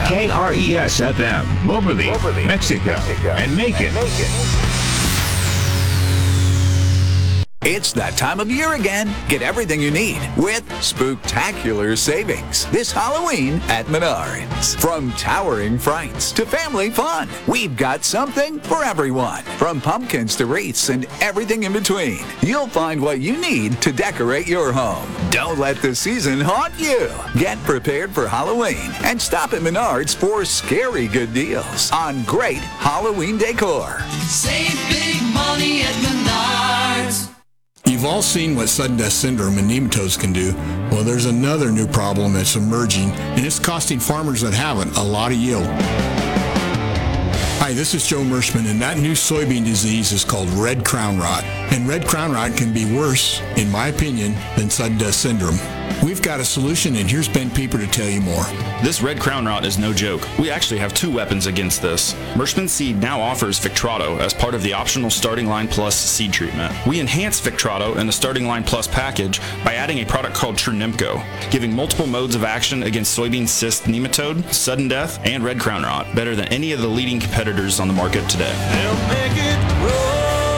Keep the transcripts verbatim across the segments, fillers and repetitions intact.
K R E S F M, Moberly, Mexico, and Macon. It's that time of year again. Get everything you need with spooktacular savings this Halloween at Menards. From towering frights to family fun, we've got something for everyone. From pumpkins to wreaths and everything in between, you'll find what you need to decorate your home. Don't let the season haunt you. Get prepared for Halloween and stop at Menards for scary good deals on great Halloween decor. Save big money at Menards. You've all seen what sudden death syndrome and nematodes can do. Well, there's another new problem that's emerging, and it's costing farmers that haven't a lot of yield. Hi, this is Joe Mershman, and that new soybean disease is called red crown rot. And red crown rot can be worse, in my opinion, than sudden death syndrome. We've got a solution, and here's Ben Pieper to tell you more. This red crown rot is no joke. We actually have two weapons against this. Mershman Seed now offers Victrato as part of the optional Starting Line Plus seed treatment. We enhance Victrato in the Starting Line Plus package by adding a product called Trunimco, giving multiple modes of action against soybean cyst nematode, sudden death, and red crown rot, better than any of the leading competitors on the market today. They'll make it grow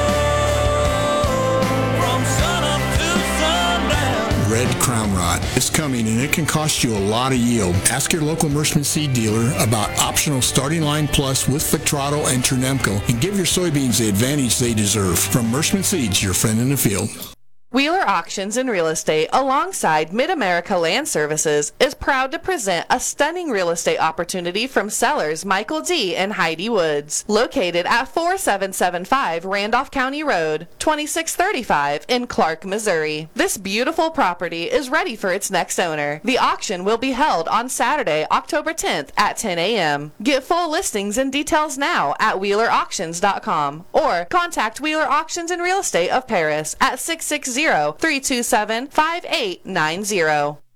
from sun up to sundown. Red crown rot is coming, and it can cost you a lot of yield. Ask your local Mershman Seed dealer about optional Starting Line Plus with Victrato and Trunimco, and give your soybeans the advantage they deserve. From Mershman Seeds, your friend in the field. Wheeler Auctions and Real Estate, alongside Mid-America Land Services, is proud to present a stunning real estate opportunity from sellers Michael D. and Heidi Woods, located at forty-seven seventy-five Randolph County Road, twenty-six thirty-five in Clark, Missouri. This beautiful property is ready for its next owner. The auction will be held on Saturday, October tenth at ten a.m. Get full listings and details now at wheeler auctions dot com or contact Wheeler Auctions and Real Estate of Paris at six six zero, three two seven, five eight nine zero.